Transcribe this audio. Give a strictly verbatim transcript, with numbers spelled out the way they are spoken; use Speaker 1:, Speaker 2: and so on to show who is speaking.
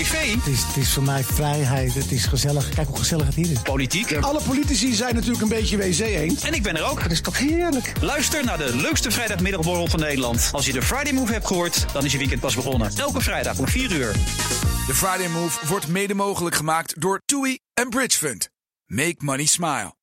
Speaker 1: Het is, het is voor mij vrijheid, het is gezellig. Kijk hoe gezellig het hier is.
Speaker 2: Politiek.
Speaker 3: Alle politici zijn natuurlijk een beetje W C-eend.
Speaker 2: En ik ben er ook.
Speaker 1: Dat is toch heerlijk.
Speaker 2: Luister naar de leukste vrijdagmiddagborrel van Nederland. Als je de Friday Move hebt gehoord, dan is je weekend pas begonnen. Elke vrijdag om vier uur.
Speaker 4: De Friday Move wordt mede mogelijk gemaakt door TUI en Bridge Fund. Make money smile.